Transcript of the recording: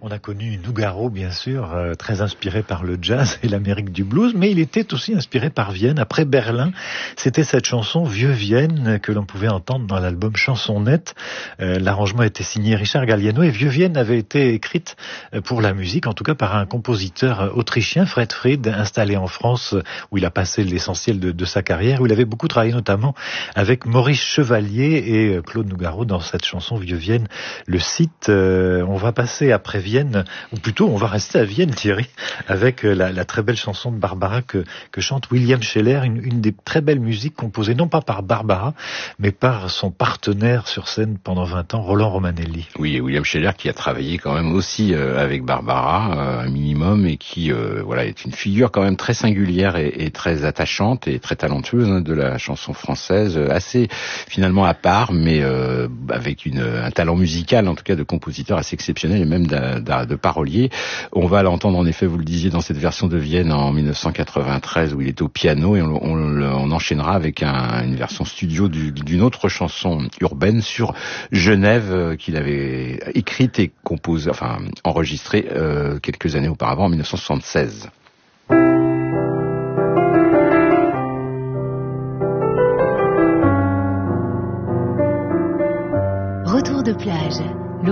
On a connu Nougaro, bien sûr, très inspiré par le jazz et l'Amérique du blues, mais il était aussi inspiré par Vienne. Après Berlin, c'était cette chanson Vieux Vienne que l'on pouvait entendre dans l'album Chansonnette. L'arrangement était signé Richard Galliano et Vieux Vienne avait été écrite pour la musique, en tout cas par un compositeur autrichien, Fred Fried, installé en France, où il a passé l'essentiel de sa carrière, où il avait beaucoup travaillé notamment avec Maurice Chevalier et Claude Nougaro dans cette chanson Vieux Vienne. Le cite, on va passer après Vienne, ou plutôt on va rester à Vienne, Thierry, avec la très belle chanson de Barbara que chante William Scheller, une des très belles musiques composées non pas par Barbara, mais par son partenaire sur scène pendant 20 ans, Roland Romanelli. Oui, et William Scheller qui a travaillé quand même aussi avec Barbara, un minimum, et qui voilà, est une figure quand même très singulière et très attachante et très talentueuse de la chanson française, assez finalement à part, mais avec un talent musical, en tout cas de compositeur assez exceptionnel et même de parolier. On va l'entendre en effet, vous le disiez, dans cette version de Vienne en 1993 où il est au piano, et on enchaînera avec une version studio d'une autre chanson urbaine sur Genève qu'il avait écrite et enregistrée quelques années auparavant, en 1976. Retour de plage